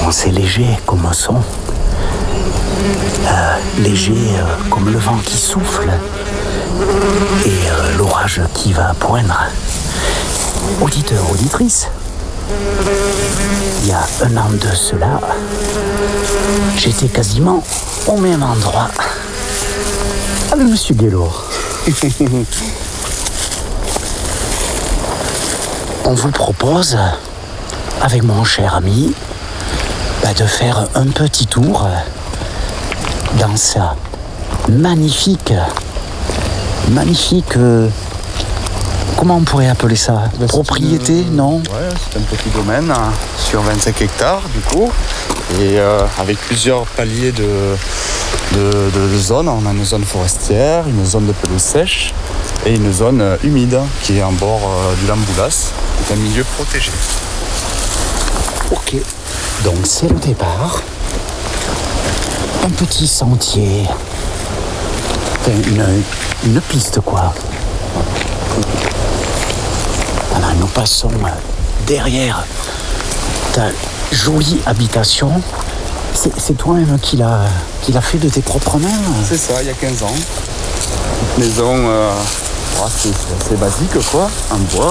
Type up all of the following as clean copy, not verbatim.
Bon, c'est léger comme un son. Léger comme le vent qui souffle et l'orage qui va poindre. Auditeur, auditrice, il y a un an de cela, j'étais quasiment au même endroit avec Monsieur Guélo. On vous propose, avec mon cher ami, de faire un petit tour dans sa magnifique, comment on pourrait appeler ça? Propriété, non? Ouais, c'est un petit domaine sur 25 hectares du coup, et avec plusieurs paliers de zones. On a une zone forestière, une zone de pelouse sèche et une zone humide qui est en bord du Lamboulas, un milieu protégé. Ok, donc c'est le départ. Un petit sentier, une piste quoi. Voilà, nous passons derrière ta jolie habitation. C'est toi-même qui l'a fait de tes propres mains? C'est ça, il y a 15 ans. Une maison, c'est assez basique quoi, en bois.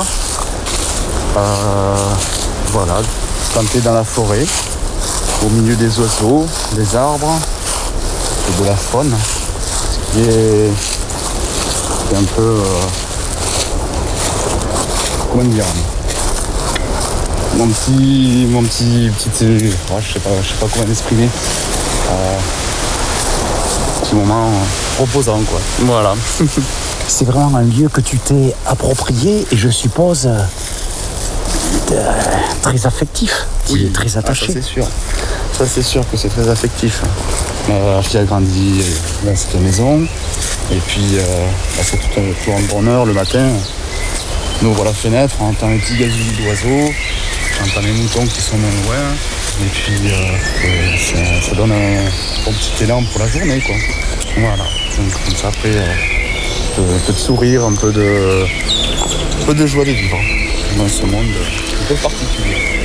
Voilà, plantée dans la forêt, au milieu des oiseaux, des arbres et de la faune, ce qui est un peu, comment dire, mon petit, je sais pas comment l'exprimer, petit moment reposant quoi. Voilà. C'est vraiment un lieu que tu t'es approprié et je suppose très affectif, Oui, très attaché. Ça c'est sûr. Ça c'est sûr que c'est très affectif. Ma fille a grandi dans cette maison et puis c'est tout un bonheur le matin. On ouvre la fenêtre, on entend les petits gazouillis d'oiseaux, on entend les moutons qui sont non loin et puis ça donne un bon petit élan pour la journée quoi. Voilà. Donc comme ça après un peu de sourire, un peu de joie de vivre dans ce monde un peu particulier.